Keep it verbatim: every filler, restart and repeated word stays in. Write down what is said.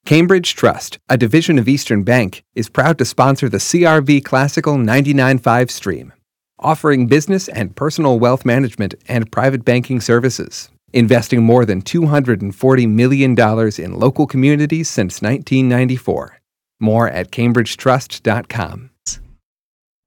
Cambridge Trust, a division of Eastern Bank, is proud to sponsor the C R V Classical ninety-nine point five stream, offering business and personal wealth management and private banking services, investing more than two hundred forty million dollars in local communities since nineteen ninety-four. More at cambridge trust dot com.